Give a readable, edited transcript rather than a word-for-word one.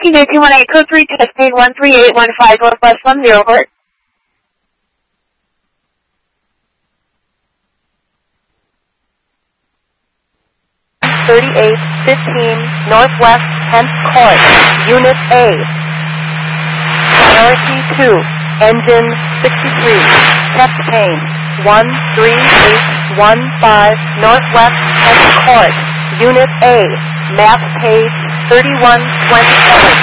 218, code 3, testing 13815, Northwest 10, report. 3815 Northwest 10th Court, Unit A. Priority 2, Engine 63, Test Pane 13815 Northwest 10th Court, Unit A, Map Page 3127.